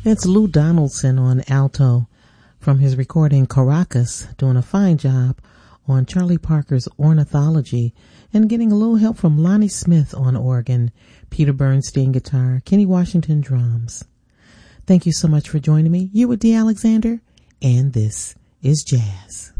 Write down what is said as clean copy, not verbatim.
It's Lou Donaldson on alto from his recording Caracas, doing a fine job on Charlie Parker's ornithology and getting a little help from Lonnie Smith on organ, Peter Bernstein guitar, Kenny Washington drums. Thank you so much for joining me. You with D. Alexander, and this is Jazz.